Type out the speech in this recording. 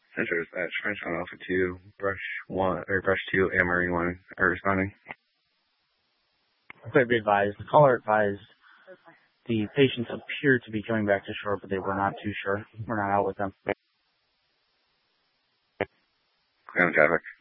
Centers at French on Alpha 2, Brush 1, or Brush 2, and Marine 1 are responding. Please be advised, the caller advised the patients appeared to be coming back to shore, but they were not too sure. We're not out with them. Clear on traffic.